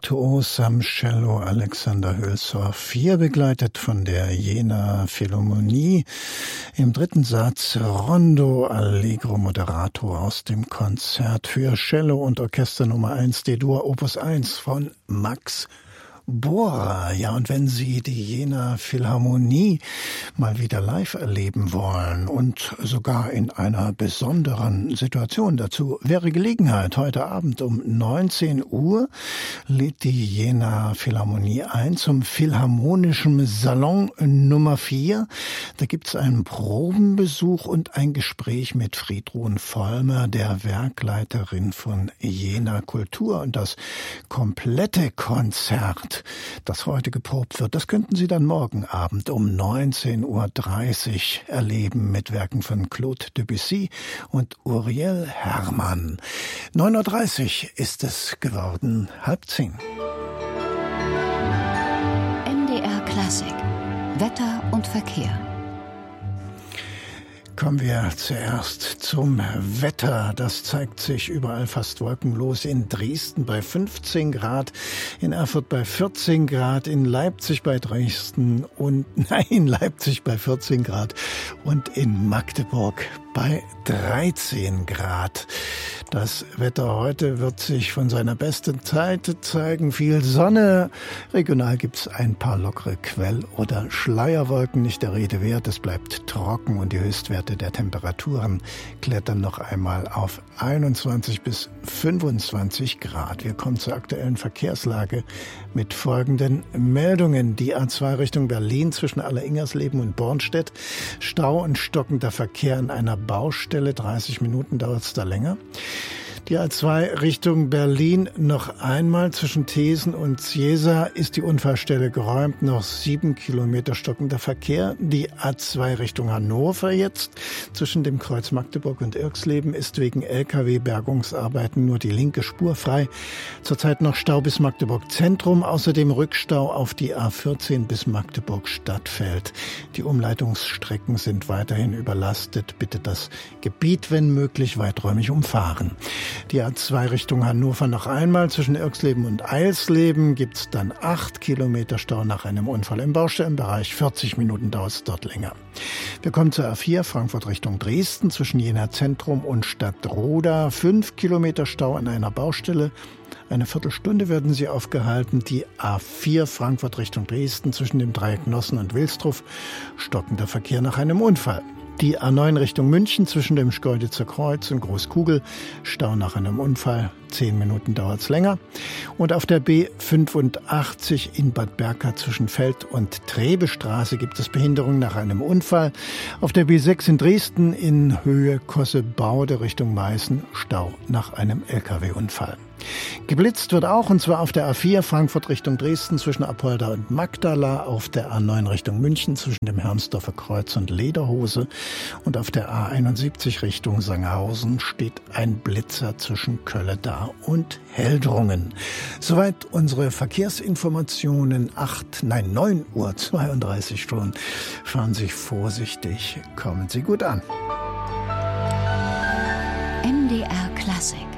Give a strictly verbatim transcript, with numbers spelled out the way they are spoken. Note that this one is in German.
Virtuos am Cello Alexander Hülshoff, hier begleitet von der Jena Philharmonie. Im dritten Satz Rondo Allegro Moderato aus dem Konzert für Cello und Orchester Nummer eins D-Dur Opus eins von Max Bohrer. Ja, und wenn Sie die Jena Philharmonie mal wieder live erleben wollen und sogar in einer besonderen Situation, dazu wäre Gelegenheit. Heute Abend um neunzehn Uhr lädt die Jena Philharmonie ein zum Philharmonischen Salon Nummer vier. Da gibt's einen Probenbesuch und ein Gespräch mit Friedrun Vollmer, der Werkleiterin von Jena Kultur. Und das komplette Konzert, das heute geprobt wird, das könnten Sie dann morgen Abend um neunzehn Uhr dreißig erleben mit Werken von Claude Debussy und Uriel Hermann. neun Uhr dreißig ist es geworden, halb zehn. M D R Klassik, Wetter und Verkehr. Kommen wir zuerst zum Wetter. Das zeigt sich überall fast wolkenlos. In Dresden bei fünfzehn Grad, in Erfurt bei vierzehn Grad, in Leipzig bei Dresden und, nein, in Leipzig bei vierzehn Grad und in Magdeburg bei dreizehn Grad. Das Wetter heute wird sich von seiner besten Seite zeigen. Viel Sonne. Regional gibt's ein paar lockere Quell- oder Schleierwolken. Nicht der Rede wert. Es bleibt trocken und die Höchstwerte der Temperaturen klettern noch einmal auf einundzwanzig bis fünfundzwanzig Grad. Wir kommen zur aktuellen Verkehrslage mit folgenden Meldungen. Die A zwei Richtung Berlin zwischen Alleringersleben und Bornstedt. Stau und stockender Verkehr an einer Baustelle. dreißig Minuten dauert es da länger. Die A zwei Richtung Berlin noch einmal zwischen Thesen und Ciesa ist die Unfallstelle geräumt, noch sieben Kilometer stockender Verkehr. Die A zwei Richtung Hannover jetzt zwischen dem Kreuz Magdeburg und Irxleben ist wegen L K W-Bergungsarbeiten nur die linke Spur frei. Zurzeit noch Stau bis Magdeburg Zentrum, außerdem Rückstau auf die A vierzehn bis Magdeburg Stadtfeld. Die Umleitungsstrecken sind weiterhin überlastet. Bitte das Gebiet, wenn möglich, weiträumig umfahren. Die A zwei Richtung Hannover noch einmal. Zwischen Irxleben und Eilsleben gibt's dann acht Kilometer Stau nach einem Unfall im Baustellenbereich. vierzig Minuten dauert es dort länger. Wir kommen zur A vier Frankfurt Richtung Dresden. Zwischen Jena Zentrum und Stadtroda fünf Kilometer Stau an einer Baustelle. Eine Viertelstunde werden sie aufgehalten. Die A vier Frankfurt Richtung Dresden zwischen dem Dreieck Nossen und Wilsdruff. Stockender Verkehr nach einem Unfall. Die A neun Richtung München zwischen dem Schkeuditzer Kreuz und Großkugel. Stau nach einem Unfall. Zehn Minuten dauert's länger. Und auf der B fünfundachtzig in Bad Berka zwischen Feld- und Trebestraße gibt es Behinderung nach einem Unfall. Auf der B sechs in Dresden in Höhe Kossebaude Richtung Meißen. Stau nach einem L K W-Unfall. Geblitzt wird auch, und zwar auf der A vier Frankfurt Richtung Dresden zwischen Apolda und Magdala, auf der A neun Richtung München zwischen dem Hermsdorfer Kreuz und Lederhose und auf der A einundsiebzig Richtung Sangerhausen steht ein Blitzer zwischen Kölledar und Heldrungen. Soweit unsere Verkehrsinformationen. acht, nein, neun Uhr zweiunddreißig schon. Fahren Sie vorsichtig, kommen Sie gut an. M D R Klassik.